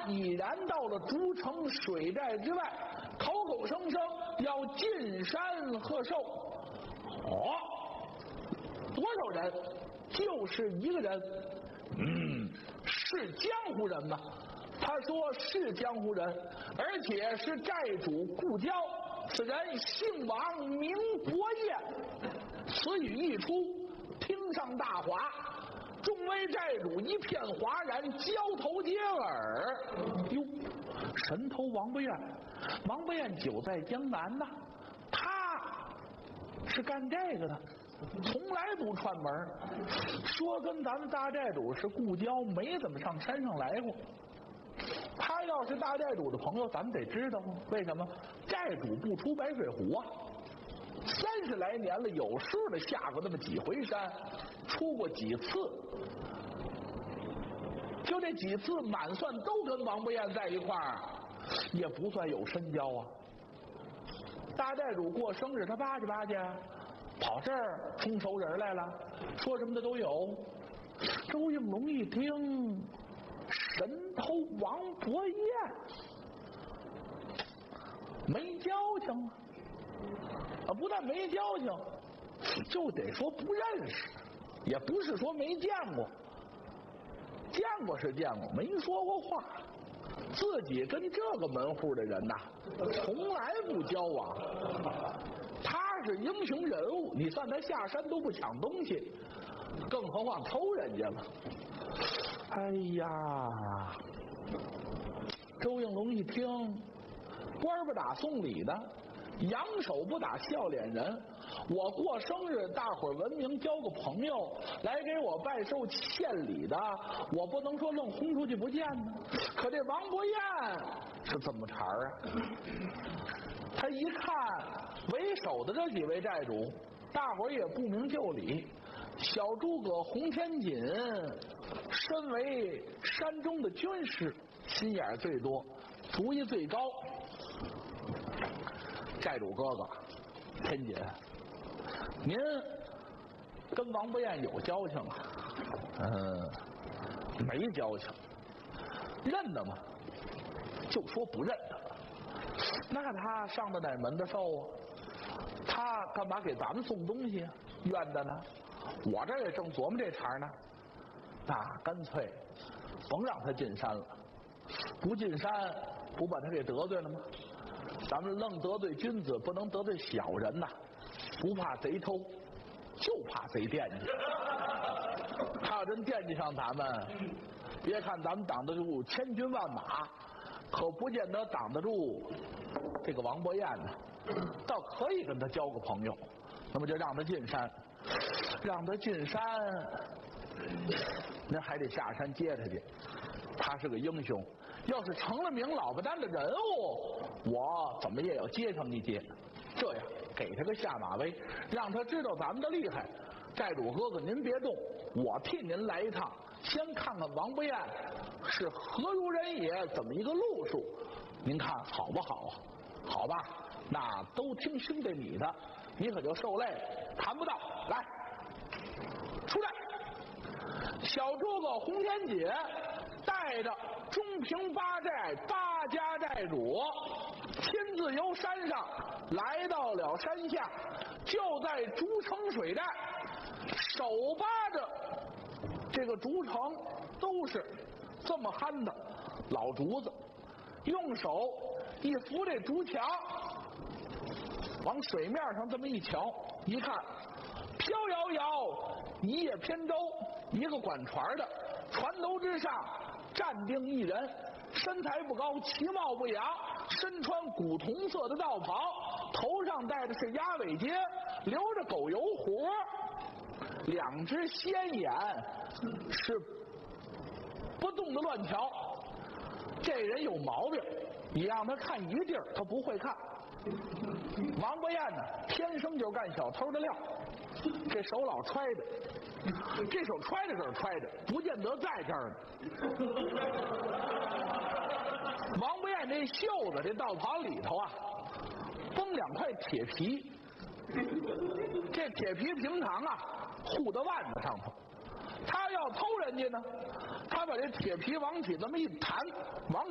已然到了竹城水寨之外，口口声声要进山贺寿。哦，多少人？就是一个人。是江湖人吗？他说是江湖人，而且是寨主顾交。此人姓王，名伯彦。此语一出，听上大哗，众位寨主一片哗然，交头接耳。哟，神头王伯彦，王伯彦久在江南呐，他是干这个的，从来不串门。说跟咱们大寨主是故交，没怎么上山上来过。他要是大寨主的朋友，咱们得知道吗？为什么？寨主不出白水湖啊，30来年了，有数的下过那么几回山，出过几次，就这几次满算都跟王伯彦在一块儿，也不算有深交啊。大寨主过生日，他巴结巴结，跑这儿冲熟人来了，说什么的都有。周应龙一听，神头王伯彦没交情啊，不但没交情，就得说不认识，也不是说没见过，见过是见过，没说过话。自己跟这个门户的人呐，从来不交往。他是英雄人物，你算他下山都不抢东西，更何况偷人家了。哎呀，周应龙一听，官不打送礼的，扬手不打笑脸人。我过生日，大伙儿文明交个朋友，来给我拜寿献礼的，我不能说愣轰出去不见呢。可这王伯彦是怎么茬啊？他一看为首的这几位寨主，大伙儿也不明就里。小诸葛洪天锦身为山中的军师，心眼最多，主意最高。寨主哥哥天锦，您跟王伯彦有交情啊？没交情。认得吗？就说不认得。那他上的哪门的寿啊？他干嘛给咱们送东西啊？怨的呢？我这也正琢磨这茬呢。那干脆甭让他进山了，不进山不把他给得罪了吗？咱们愣得罪君子，不能得罪小人呐。不怕贼偷，就怕贼惦记。他要真惦记上咱们，别看咱们挡得住千军万马，可不见得挡得住这个王伯彦呢。倒可以跟他交个朋友，那么就让他进山，让他进山，您还得下山接他去。他是个英雄，要是成了名老不丹的人物，我怎么也要接上一接。这样给他个下马威，让他知道咱们的厉害。寨主哥哥您别动，我替您来一趟，先看看王伯彦是何如人也，怎么一个路数，您看好不好啊？好吧，那都听兄弟你的，你可就受累，谈不到。来，出来！小诸葛洪天锦带着中平八寨8家寨主，亲自由山上来到了山下，就在竹城水寨，手扒着这个竹城都是这么憨的老竹子，用手一扶这竹墙，往水面上这么一瞧，一看飘摇摇一叶扁舟，一个管船的，船头之上站定一人，身材不高，其貌不扬，身穿古铜色的道袍，头上戴的是鸭尾结，留着狗油胡，2只仙眼是不动的乱瞧。这人有毛病，你让他看一个地儿他不会看。王伯彦呢，天生就干小偷的料，这手老揣着，这手揣着这揣着，不见得在这儿呢。王伯彦这袖子这道袍里头啊，绷2块铁皮，这铁皮平常啊护到腕子上头。他要偷人家呢，他把这铁皮往起这么一弹，往